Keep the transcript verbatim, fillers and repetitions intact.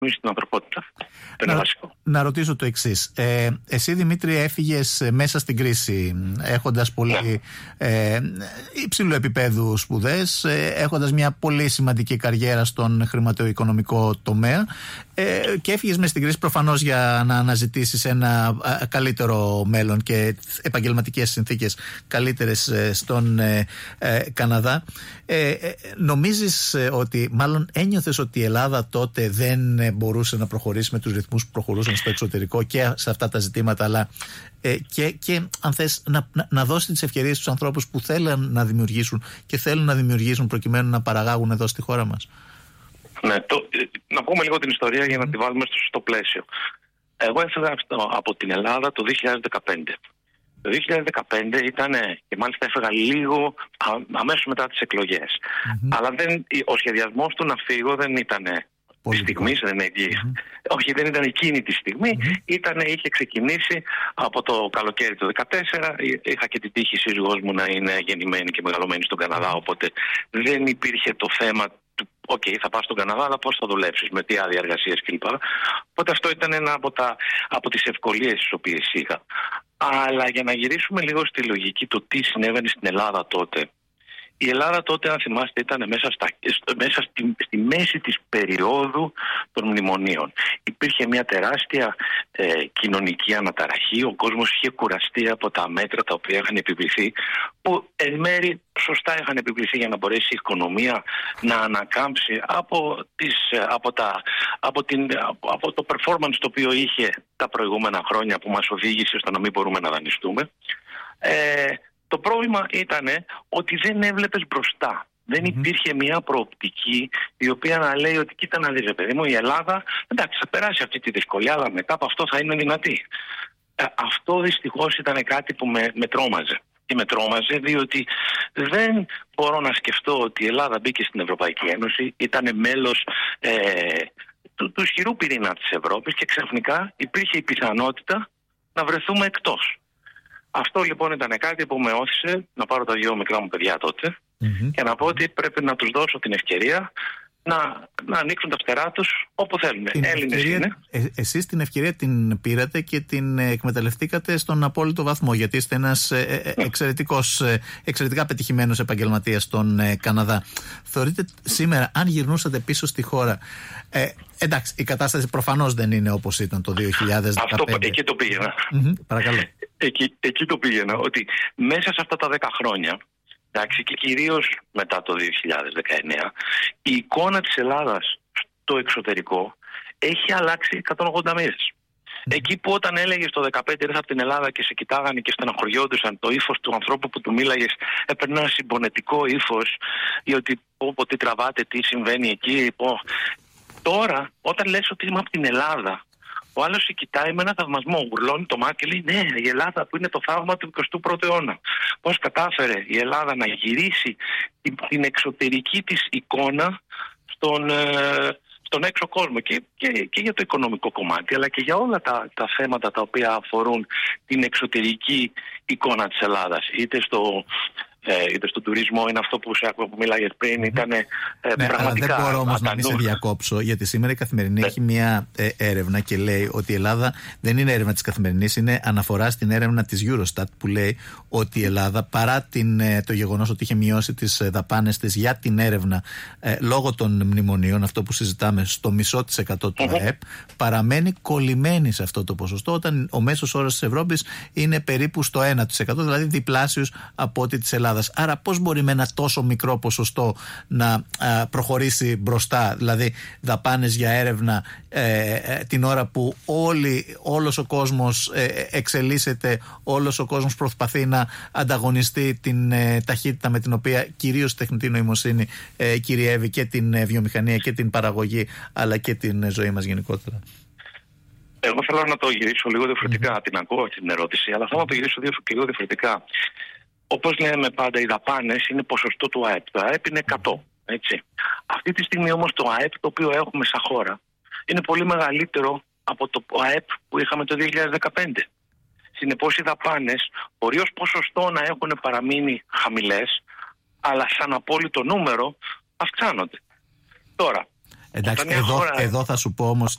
στην ανθρωπότητα. Να, βασικό. να ρωτήσω το εξής. Ε, εσύ, Δημήτρη, έφυγες μέσα στην κρίση, έχοντας πολύ ναι. ε, υψηλού επίπεδου σπουδές, ε, έχοντας μια πολύ σημαντική καριέρα στον χρηματοοικονομικό τομέα ε, και έφυγες μέσα στην κρίση προφανώς για να αναζητήσεις ένα α, καλύτερο μέλλον και επαγγελματικές συνθήκες καλύτερες ε, στον ε, ε, Καναδά. Ε, ε, νομίζεις ε, ότι, μάλλον ένιωθες ότι η Ελλάδα τότε δεν ε, μπορούσε να προχωρήσει με τους ρυθμούς που προχωρούσαν στο εξωτερικό και σε αυτά τα ζητήματα, αλλά ε, και, και αν θες να, να, να δώσει τις ευκαιρίες στους ανθρώπους που θέλουν να δημιουργήσουν και θέλουν να δημιουργήσουν προκειμένου να παραγάγουν εδώ στη χώρα μας? Ναι, το, να πούμε λίγο την ιστορία για να τη βάλουμε στο σωστό πλαίσιο. Εγώ έφυγα από την Ελλάδα το δύο χιλιάδες δεκαπέντε. Το δύο χιλιάδες δεκαπέντε ήταν, και μάλιστα έφυγα λίγο αμέσως μετά τις εκλογές. Mm-hmm. Αλλά δεν, ο σχεδιασμός του να φύγω δεν ήταν τη στιγμή, δεν είναι εκεί. Mm-hmm. Όχι, δεν ήταν εκείνη τη στιγμή. Mm-hmm. Ήτανε, είχε ξεκινήσει από το καλοκαίρι του δύο χιλιάδες δεκατέσσερα. Είχα και την τύχη σύζυγός μου να είναι γεννημένη και μεγαλωμένη στον Καναδά. Οπότε δεν υπήρχε το θέμα του «Οκ, okay, θα πας στον Καναδά, αλλά πώς θα δουλέψεις, με τι άδεια εργασίας κλπ». Οπότε αυτό ήταν ένα από, τα, από τις ευκολίες τις οποίες είχα. Αλλά για να γυρίσουμε λίγο στη λογική το τι συνέβαινε στην Ελλάδα τότε. Η Ελλάδα τότε, αν θυμάστε, ήταν μέσα, στα, μέσα στη, στη μέση της περίοδου των μνημονίων. Υπήρχε μια τεράστια ε, κοινωνική αναταραχή. Ο κόσμος είχε κουραστεί από τα μέτρα τα οποία είχαν επιβληθεί, που εν μέρει σωστά είχαν επιβληθεί για να μπορέσει η οικονομία να ανακάμψει από, τις, από, τα, από, την, από το performance το οποίο είχε τα προηγούμενα χρόνια, που μας οδήγησε στο να μην μπορούμε να δανειστούμε. Ε, Το πρόβλημα ήταν ότι δεν έβλεπες μπροστά. Δεν υπήρχε μια προοπτική η οποία να λέει ότι κοίτα να δεις, παιδί μου, η Ελλάδα εντάξει, θα περάσει αυτή τη δυσκολία, αλλά μετά από αυτό θα είναι δυνατή. Ε, αυτό δυστυχώς ήταν κάτι που με, με τρόμαζε. Και με τρόμαζε διότι δεν μπορώ να σκεφτώ ότι η Ελλάδα μπήκε στην Ευρωπαϊκή Ένωση, ήταν μέλος ε, του, του ισχυρού πυρήνα της Ευρώπης και ξαφνικά υπήρχε η πιθανότητα να βρεθούμε εκτός. Αυτό λοιπόν ήταν κάτι που με όθησε να πάρω τα δύο μικρά μου παιδιά τότε mm-hmm. και να πω ότι πρέπει να τους δώσω την ευκαιρία να, να ανοίξουν τα φτερά τους όπου θέλουν. Έλληνες ευκαιρία, είναι. Ε, εσείς την ευκαιρία την πήρατε και την εκμεταλλευτήκατε στον απόλυτο βαθμό, γιατί είστε ένας ε, ε, εξαιρετικός, ε, εξαιρετικά πετυχημένος επαγγελματίας στον ε, Καναδά. Θεωρείτε σήμερα, αν γυρνούσατε πίσω στη χώρα, ε, εντάξει, η κατάσταση προφανώς δεν είναι όπως ήταν το δύο χιλιάδες δεκαπέντε. Αυτό, εκεί το πήγαινα. Mm-hmm, παρακαλώ. Εκεί, εκεί το πήγαινα, ότι μέσα σε αυτά τα δέκα χρόνια, εντάξει, και κυρίως μετά το δύο χιλιάδες δεκαεννέα, η εικόνα της Ελλάδας στο εξωτερικό έχει αλλάξει εκατόν ογδόντα μοίρες. Mm. Εκεί που όταν έλεγες το δεκαπέντε ήρθα από την Ελλάδα και σε κοιτάγανε και στεναχωριόντουσαν, το ύφος του ανθρώπου που του μίλαγες έπαιρνε ένα συμπονετικό ύφος, ή ότι πω, πω τι τραβάτε, τι συμβαίνει εκεί. Πω. Τώρα, όταν λες ότι είμαι από την Ελλάδα, ο άλλος σε κοιτάει με ένα θαυμασμό, γουρλώνει το μάτι και λέει ναι, η Ελλάδα που είναι το θαύμα του εικοστού πρώτου αιώνα. Πώς κατάφερε η Ελλάδα να γυρίσει την, την εξωτερική της εικόνα στον, ε, στον έξω κόσμο και, και, και για το οικονομικό κομμάτι, αλλά και για όλα τα, τα θέματα τα οποία αφορούν την εξωτερική εικόνα της Ελλάδας, είτε στο... Ε, είτε στον τουρισμό, είναι αυτό που, σε, που μιλάγες πριν, ήταν ε, ναι, πραγματικά. Αλλά δεν μπορώ όμως να μην σε διακόψω, γιατί σήμερα η Καθημερινή ναι. έχει μια ε, έρευνα και λέει ότι η Ελλάδα δεν είναι έρευνα της Καθημερινής, είναι αναφορά στην έρευνα της Eurostat που λέει ότι η Ελλάδα, παρά την, ε, το γεγονός ότι είχε μειώσει τις ε, δαπάνες της για την έρευνα ε, λόγω των μνημονίων, αυτό που συζητάμε, στο μισό της εκατό του ΑΕΠ, παραμένει κολλημένη σε αυτό το ποσοστό, όταν ο μέσος όρος της Ευρώπης είναι περίπου στο ένα τοις εκατό, δηλαδή διπλάσιος από ό,τι της Ελλάδας. Άρα πώς μπορεί με ένα τόσο μικρό ποσοστό να α, προχωρήσει μπροστά, δηλαδή δαπάνες για έρευνα ε, ε, την ώρα που όλοι, όλος ο κόσμος ε, εξελίσσεται, όλος ο κόσμος προσπαθεί να ανταγωνιστεί την ε, ταχύτητα με την οποία κυρίως η τεχνητή νοημοσύνη ε, κυριεύει και την ε, βιομηχανία και την παραγωγή αλλά και την ε, ζωή μας γενικότερα. Εγώ θέλω να το γυρίσω λίγο διαφορετικά, mm-hmm. την ακούω αυτή την ερώτηση, αλλά θέλω να το γυρίσω λίγο διαφορετικά. Όπως λέμε πάντα, οι δαπάνες είναι ποσοστό του ΑΕΠ. Το ΑΕΠ είναι εκατό. Έτσι. Αυτή τη στιγμή όμως το ΑΕΠ το οποίο έχουμε σαν χώρα είναι πολύ μεγαλύτερο από το ΑΕΠ που είχαμε το δύο χιλιάδες δεκαπέντε. Συνεπώς οι δαπάνες μπορεί ως ποσοστό να έχουν παραμείνει χαμηλές, αλλά σαν απόλυτο νούμερο αυξάνονται. Τώρα, εντάξει, εδώ, χώρα... εδώ θα σου πω όμως